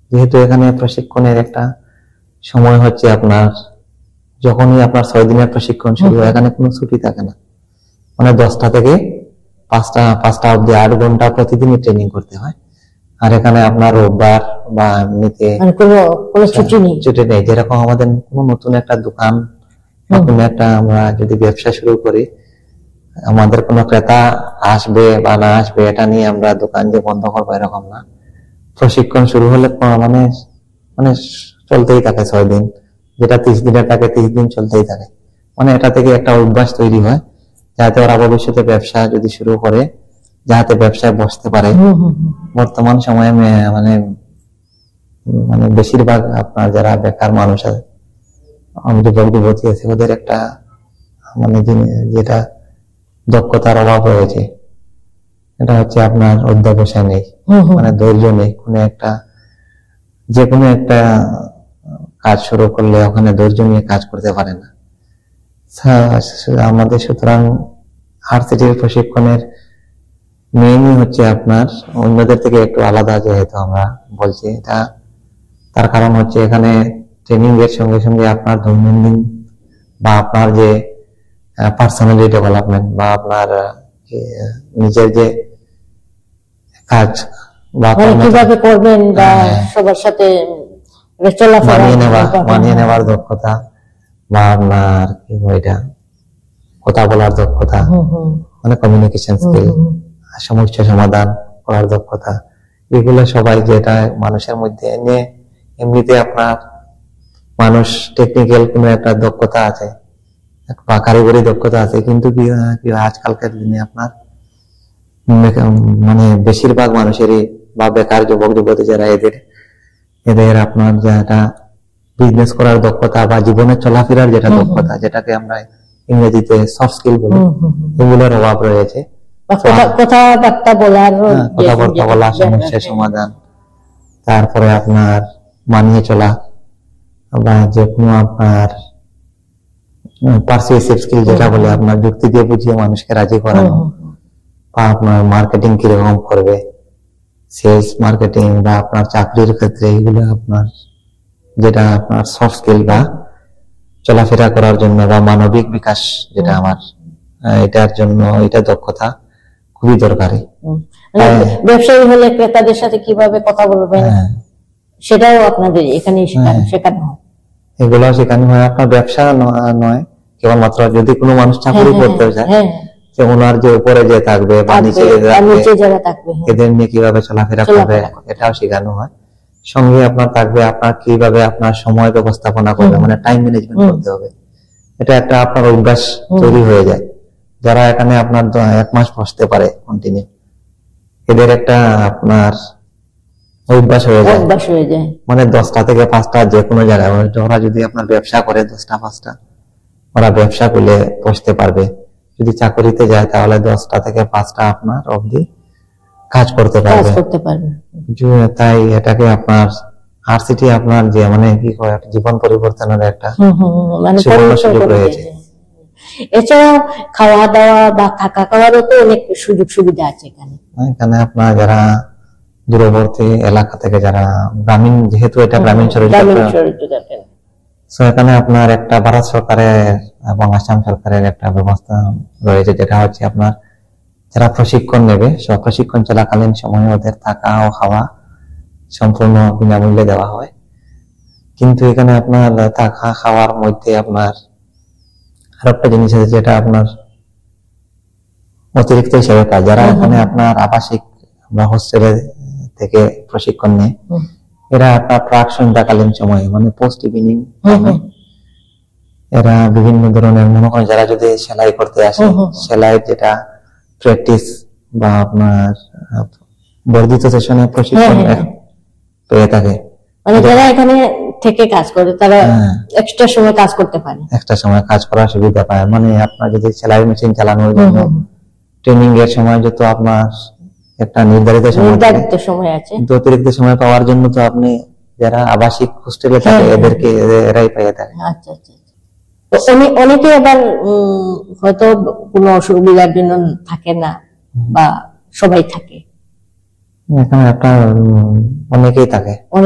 যেহেতু এখানে প্রশিক্ষণের একটা সময় হচ্ছে আপনার, যখনই আপনার 6 দিনের প্রশিক্ষণ শুরু হয়, এখানে কোনো ছুটি থাকে না। মানে 10টা থেকে 5টা অব্দি 8 ঘন্টা প্রতিদিনই ট্রেনিং করতে হয়। আর এখানে আপনার রোববার বা এমনিতে কোনো ছুটি নেই। যেরকম আমাদের কোনো নতুন একটা দোকান, নতুন একটা আমরা যদি ব্যবসা শুরু করি, আমাদের কোনো ক্রেতা আসবে বা না আসবে এটা নিয়ে আমরা দোকান যে বন্ধ করবো এরকম না। প্রশিক্ষণ শুরু হলে মানে মানে চলতেই থাকে 6 দিন, যেটা 30 দিনের থাকে 30 দিন চলতেই থাকে। মানে এটা থেকে একটা অভ্যাস তৈরি হয়, যাতে ওরা ভবিষ্যতে ব্যবসা যদি শুরু করে যাতে ব্যবসায় বসতে পারে। বর্তমান সময়ে মানে মানে বেশিরভাগ আপনার যারা বেকার মানুষ আছে, যুবক যুবতী আছে, ওদের একটা মানে যেটা দক্ষতার অভাব রয়েছে, এটা হচ্ছে আপনার অধ্যবসায় নেই, মানে ধৈর্য নেই। যে কোনো একটা কাজ শুরু করলে ওখানে ধৈর্য নিয়ে কাজ করতে পারে না আমাদের। সুতরাং আরসিটির প্রশিক্ষণের মেইনই হচ্ছে আপনার অন্যদের থেকে একটু আলাদা, যেহেতু আমরা বলছি এটা, তার কারণ হচ্ছে এখানে ট্রেনিং এর সঙ্গে সঙ্গে আপনার দৈনন্দিন বা আপনার যে পার্সোনালি ডেভেলপমেন্ট বা আপনার নিজের যে কাজ বা কিভাবে করবেন বা সবার সাথে মানিয়ে নেওয়ার দক্ষতা বা আপনার এটা কথা বলার দক্ষতা, মানে কমিউনিকেশন স্কিল, সমস্যা সমাধান করার দক্ষতা, এগুলো সবাই যেটা মানুষের মধ্যে এনে এমনিতে আপনার মানুষ টেকনিক্যাল কোনো একটা দক্ষতা আছে বা কারিগরি দক্ষতা আছে, কিন্তু কি আজকালকার দিনে আপনার মানে বেশিরভাগ মানুষেরই বা বেকার যুবক যুবতী যারা এদের আপনার যেটা বিজনেস করার দক্ষতা বা জীবনে চলাফেরার যেটা দক্ষতা, যেটাকে আমরা ইংরেজিতে সফট স্কিল বলি, এগুলোর অভাব রয়েছে। কথাবার্তা বলা, সমস্যার সমাধান, তারপরে আপনার মানিয়ে চলা বা যে কোনো আপনার পারসুয়েসিভ স্কিল যেটা বলে আপনার যুক্তি দিয়ে বুঝিয়ে মানুষকে রাজি করানো, বা আপনার মার্কেটিং কিরকম করবে, সেলস মার্কেটিং বা আপনার চাকরির ক্ষেত্রে, এগুলো আপনার যেটা আপনার সফট স্কিল বা চলাফেরা করার জন্য বা মানবিক বিকাশ যেটা আমার, এটার জন্য এটা দক্ষতা খুবই দরকারি। ব্যবসায়ী হলে ক্রেতাদের সাথে কিভাবে কথা বলবেন সেটাও আপনাদের এখানে শেখানো হয়। এগুলো শেখানো হয়। আপনার ব্যবসা নয় কেবলমাত্র, যদি কোনো মানুষ চাকরি করতে চায়, যে ওনার যে উপরে যে থাকবে বা নিচে যারা থাকবে, এদের নিয়ে কিভাবে চলাফেরা করবে এটাও শেখানো হয়। সঙ্গে আপনার থাকবে আপনার কিভাবে আপনার সময় ব্যবস্থাপনা করবে, মানে টাইম ম্যানেজমেন্ট করতে হবে। এটা একটা আপনার অভ্যাস তৈরি হয়ে যায়। যারা এখানে আপনার 1 মাস বসতে পারে কন্টিনিউ, এদের একটা আপনার অভ্যাস হয়ে যায়। মানে 10টা থেকে 5টা যে কোনো জায়গায় ওরা যদি আপনার ব্যবসা করে 10টা 5টা, ওরা ব্যবসা করলে বসতে পারবে। যদি চাকরিতে যায় তাহলে 10টা থেকে 5টা আপনার অবধি কাজ করতে পারবে। তাই এটাকে আপনার আরসিটি আপনার যে মানে কি করে জীবন পরিবর্তনের একটা সুযোগ রয়েছে। এছাড়াও খাওয়া দাওয়া বা থাকা খাওয়ারও তো অনেক সুযোগ সুবিধা আছে এখানে আপনার যারা দূরবর্তী এলাকা থেকে, যারা গ্রামীণ, যেহেতু এটা গ্রামীণ চরিত্র, এখানে আপনার একটা ভারত সরকারের এবং আসাম সরকারের একটা ব্যবস্থা রয়েছে, যেটা হচ্ছে আপনার যারা প্রশিক্ষণ নেবে, সব প্রশিক্ষণ চলাকালীন সময়ে ওদের থাকা ও খাওয়া সম্পূর্ণ বিনামূল্যে দেওয়া হয়। কিন্তু এখানে আপনার থাকা খাওয়ার মধ্যে আপনার আর একটা জিনিস আছে, যেটা আপনার অতিরিক্ত হিসেবে পায়। যারা এখানে আপনার আবাসিক বা হোস্টেলে থেকে প্রশিক্ষণ নেয়, এরা আপনার প্রাক সন্ধ্যাকালীন সময়ে, মানে পোস্ট ইভিনিং, এরা বিভিন্ন ধরনের, মনে করেন যারা যদি সেলাই করতে আসে, সেলাইয়ের যেটা প্র্যাকটিস বা আপনার বর্ধিত সেশনে প্রশিক্ষণ পেয়ে থাকে। মানে যারা এখানে থেকে কাজ করে তারা এক্সট্রা সময় কাজ করতে পারে, এক্সট্রা সময় কাজ করার সুবিধা পায়। মানে আপনার যদি সেলাই মেশিন চালানোর জন্য ট্রেনিং এর সময় যত আপনার একটা নির্ধারিত সময় আছে, কিন্তু অতিরিক্ত সময় পাওয়ার জন্য তো আপনি যারা আবাসিক হোস্টেলে থাকে এদেরকে এরাই পেয়ে থাকে। আচ্ছা আচ্ছা। অনেকে আবার হয়তো কোনো অসুবিধার জন্য থাকে না বা সবাই থাকে, এখানে একটা অনেকেই থাকে।